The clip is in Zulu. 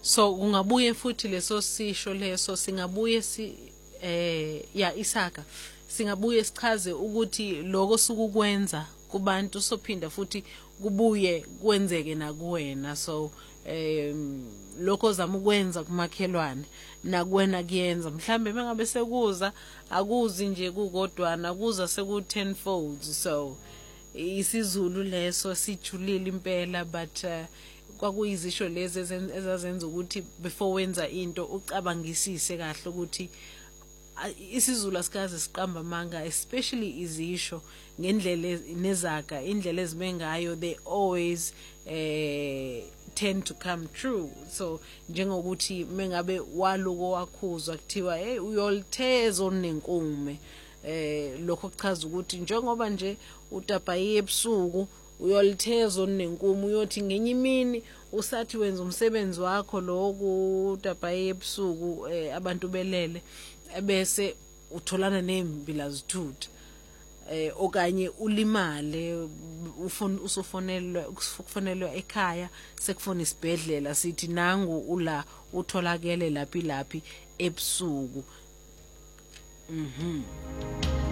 So ungabuye futhi leso sisho leso singabuye Isaka singabuye sichaze ukuthi lokho sukukwenza kubantu sophinda futhi kubuye kwenzeke nakuwena. So lokho zama ukwenza kumakhelwane nakuwena kuyenza mhlambe mengabe sekuza akuzi nje kukodwana kuza seku tenfold. So isiZulu leso sijulile impela, but kwakuyizisho lezi ezazenza ukuthi before wenza into ucabangisise kahle ukuthi isiZulu asikaze siqamba manga, especially izisho ngendlela nezaga indlela ezime ngayo, they always tend to come true. So njengokuthi mengabe waluko wakhuzwa kuthiwa hey uyolitheza onenkume, lokho kuchaza ukuthi njengoba nje utapayi ebusuku uyolitheza onenkume, uyothi ngenye imini usathi wenza umsebenzi wakho lokhu utapayi ebusuku abantu belele bese utholana nezimvila zithutha, okanye ulimale usufonelwa ekhaya sekufona isibhedlela sithi nangu ula utholakele laphi ebusuku.